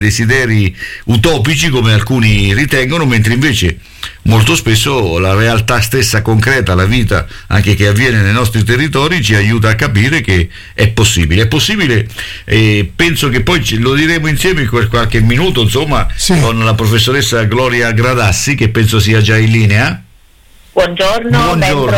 desideri utopici come alcuni ritengono, mentre invece molto spesso la realtà stessa concreta, la vita anche che avviene nei nostri territori, ci aiuta a capire che è possibile. È possibile, e penso che poi lo diremo insieme per qualche minuto, insomma, sì, con la professoressa Gloria Gradassi, che penso sia già in linea. Buongiorno.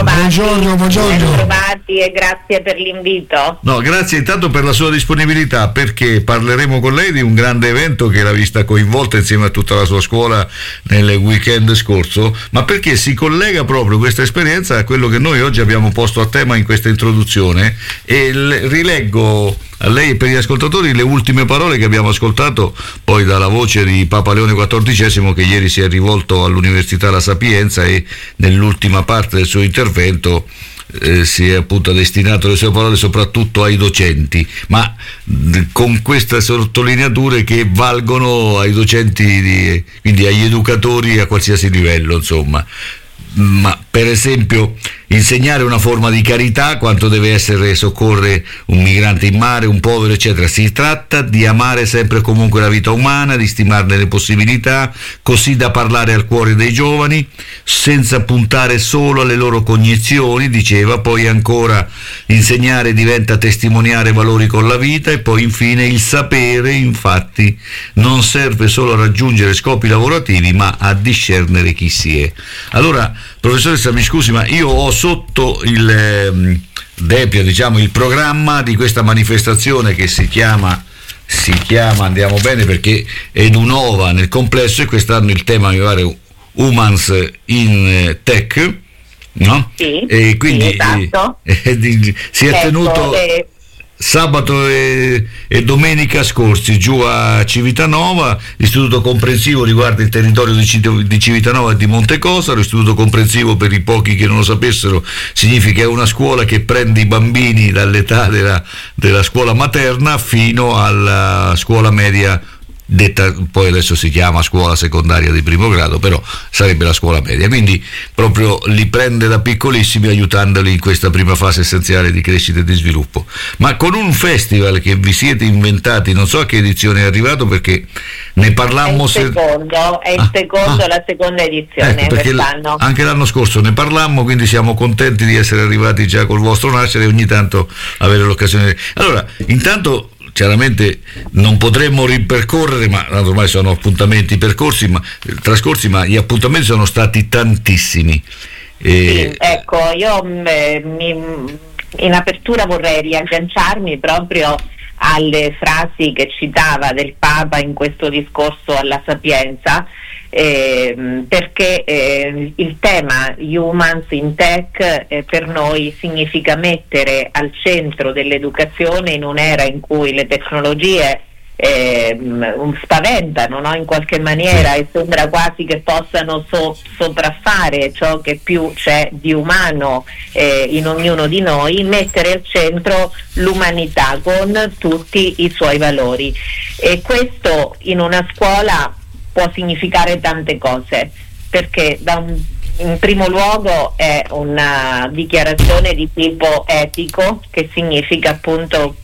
Bentrovati e grazie per l'invito. No, grazie intanto per la sua disponibilità, perché parleremo con lei di un grande evento che l'ha vista coinvolta insieme a tutta la sua scuola nel weekend scorso, ma perché si collega proprio questa esperienza a quello che noi oggi abbiamo posto a tema in questa introduzione, e rileggo a lei e per gli ascoltatori le ultime parole che abbiamo ascoltato poi dalla voce di Papa Leone XIV, che ieri si è rivolto all'Università La Sapienza e nell'ultima parte del suo intervento si è appunto destinato le sue parole soprattutto ai docenti, ma con queste sottolineature che valgono ai docenti, quindi agli educatori a qualsiasi livello, insomma. Ma per esempio insegnare una forma di carità, quanto deve essere soccorrere un migrante in mare, un povero, eccetera. Si tratta di amare sempre e comunque la vita umana, di stimarne le possibilità, così da parlare al cuore dei giovani, senza puntare solo alle loro cognizioni, diceva. Poi ancora, insegnare diventa testimoniare valori con la vita. E poi infine il sapere, infatti, non serve solo a raggiungere scopi lavorativi, ma a discernere chi si è. Allora, professoressa, mi scusi, ma io ho sotto il DEPIA, diciamo, il programma di questa manifestazione che si chiama Andiamo Bene, perché è nuova nel complesso, e quest'anno il tema mi pare Humans in Tech, no? Sì, e quindi sì, esatto. Si è tenuto sabato e domenica scorsi giù a Civitanova. L'istituto comprensivo riguarda il territorio di Civitanova e di Montecosaro. L'istituto comprensivo, per i pochi che non lo sapessero, significa è una scuola che prende i bambini dall'età della scuola materna fino alla scuola media, detta poi adesso si chiama scuola secondaria di primo grado, però sarebbe la scuola media, quindi proprio li prende da piccolissimi, aiutandoli in questa prima fase essenziale di crescita e di sviluppo. Ma con un festival che vi siete inventati, non so a che edizione è arrivato, perché ne parlammo la seconda edizione, perché quest'anno. Anche l'anno scorso ne parlammo, quindi siamo contenti di essere arrivati già col vostro nascere e ogni tanto avere l'occasione. Allora, intanto chiaramente non potremmo ripercorrere, ma ormai sono appuntamenti trascorsi, ma gli appuntamenti sono stati tantissimi. Sì, ecco, io in apertura vorrei riagganciarmi proprio alle frasi che citava del Papa in questo discorso alla Sapienza, perché il tema Humans in Tech per noi significa mettere al centro dell'educazione, in un'era in cui le tecnologie spaventano, no? In qualche maniera, e sembra quasi che possano sopraffare ciò che più c'è di umano in ognuno di noi, mettere al centro l'umanità con tutti i suoi valori. E questo in una scuola può significare tante cose, perché in primo luogo è una dichiarazione di tipo etico, che significa appunto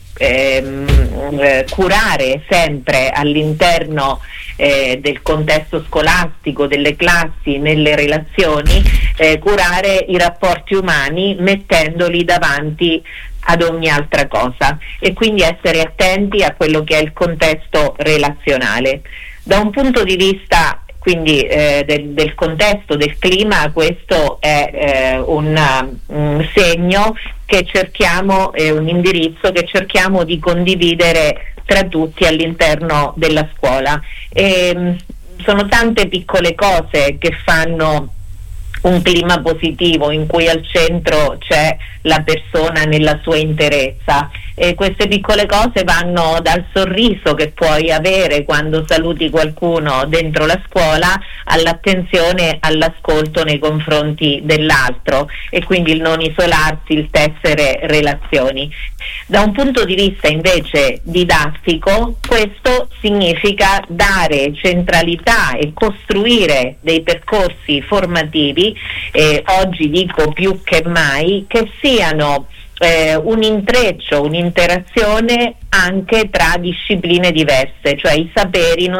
curare sempre all'interno del contesto scolastico, delle classi, nelle relazioni, curare i rapporti umani mettendoli davanti ad ogni altra cosa, e quindi essere attenti a quello che è il contesto relazionale. Da un punto di vista quindi del contesto, del clima, questo è un segno che cerchiamo, un indirizzo che cerchiamo di condividere tra tutti all'interno della scuola. Sono tante piccole cose che fanno un clima positivo, in cui al centro c'è la persona nella sua interezza, e queste piccole cose vanno dal sorriso che puoi avere quando saluti qualcuno dentro la scuola, all'attenzione, all'ascolto nei confronti dell'altro, e quindi il non isolarsi, il tessere relazioni. Da un punto di vista invece didattico, questo significa dare centralità e costruire dei percorsi formativi, oggi dico più che mai, che siano un intreccio, un'interazione anche tra discipline diverse, cioè i saperi non